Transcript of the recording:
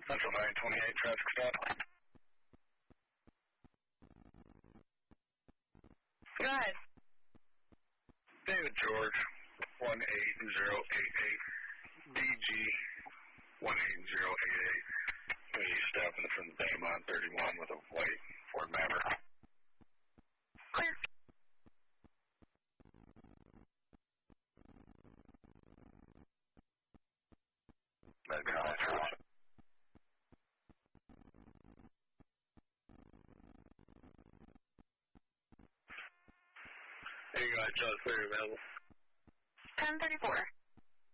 Central 928, traffic stop. Go ahead. David George, 18088, DG 18088. He's stopping from the Baymont 31 with a white Ford Maverick. Clear. Hey, you got Charles Clear available? 1034.